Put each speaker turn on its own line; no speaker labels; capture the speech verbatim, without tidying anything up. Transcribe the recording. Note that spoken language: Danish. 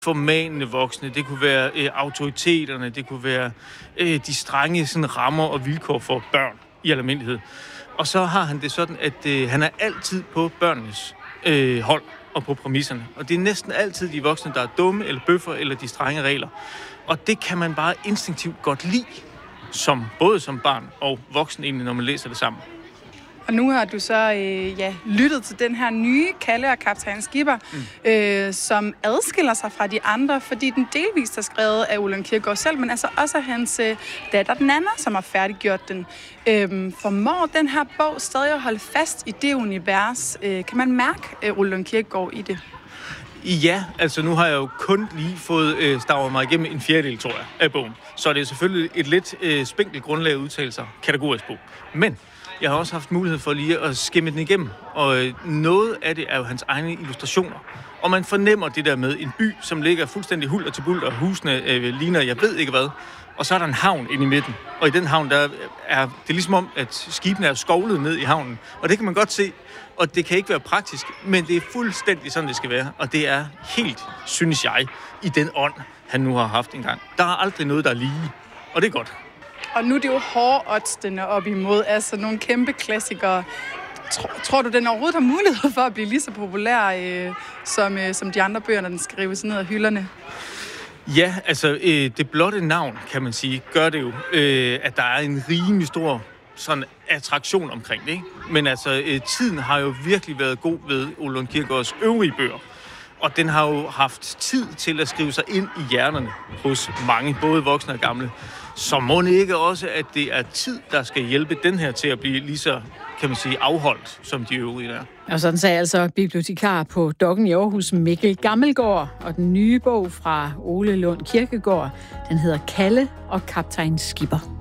formanende voksne, det kunne være øh, autoriteterne, det kunne være øh, de strenge sådan, rammer og vilkår for børn i almindelighed. Og så har han det sådan, at øh, han er altid på børnenes øh, hold og på præmisserne. Og det er næsten altid de voksne, der er dumme eller bøffer eller de strenge regler. Og det kan man bare instinktivt godt lide, som, både som barn og voksen egentlig, når man læser det sammen.
Og nu har du så øh, ja, lyttet til den her nye Kalle og Kaptajn Skipper, mm. øh, som adskiller sig fra de andre, fordi den delvist er skrevet af Ole Lund Kirkegaard selv, men altså også af hans øh, datter Nanna, som har færdiggjort den. Øh, formår den her bog stadig at holde fast i det univers? Øh, kan man mærke øh, Ole Lund Kirkegaard i det?
Ja, altså nu har jeg jo kun lige fået øh, stavet mig igennem en fjerdedel, tror jeg, af bogen. Så det er selvfølgelig et lidt øh, spinkelt grundlag at udtale sig kategorisk på. Men jeg har også haft mulighed for lige at skimme den igennem, og noget af det er jo hans egne illustrationer. Og man fornemmer det der med en by, som ligger fuldstændig hulter til bulter, og husene øh, ligner, jeg ved ikke hvad. Og så er der en havn inde i midten, og i den havn, der er det er ligesom om, at skibene er skovlet ned i havnen. Og det kan man godt se, og det kan ikke være praktisk, men det er fuldstændig sådan, det skal være. Og det er helt, synes jeg, i den ånd, han nu har haft engang. Der er aldrig noget, der er lige, og det er godt.
Og nu er det jo hårde odds, den er op imod. Altså nogle kæmpe klassikere. Tror, tror du, den overhovedet har mulighed for at blive lige så populær, øh, som, øh, som de andre bøger, når den skrives ned af hylderne?
Ja, altså øh, det blotte navn, kan man sige, gør det jo, øh, at der er en rimelig stor sådan attraktion omkring det, ikke? Men altså, øh, tiden har jo virkelig været god ved Ole Lund Kirkegaards øvrige bøger. Og den har jo haft tid til at skrive sig ind i hjerterne hos mange, både voksne og gamle. Så må det ikke også, at det er tid, der skal hjælpe den her til at blive lige så, kan man sige, afholdt, som de øvrige er.
Og sådan sagde altså bibliotekar på Dokken i Aarhus, Mikkel Gammelgaard. Og den nye bog fra Ole Lund Kirkegaard, den hedder Kalle og Kaptajn Skipper.